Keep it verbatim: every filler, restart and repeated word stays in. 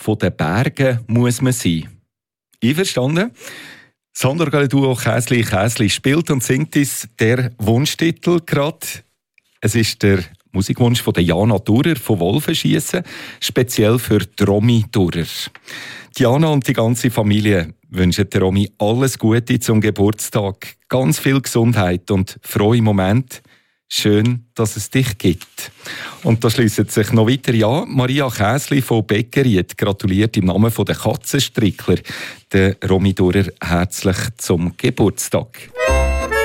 von den Bergen muss man sein. Einverstanden? Das Handorgelduo Käsli Käsli spielt und singt uns der Wunschtitel gerade. Es ist der Musikwunsch von der Jana Durer von Wolfenschiessen, speziell für die Romy Durer. Jana und die ganze Familie wünschen der Romy alles Gute zum Geburtstag, ganz viel Gesundheit und frohe Momente. Schön, dass es dich gibt. Und da schliessen sich noch weitere an. Maria Käsli von Beckeriet gratuliert im Namen der Katzenstrickler der Romy Durer herzlich zum Geburtstag.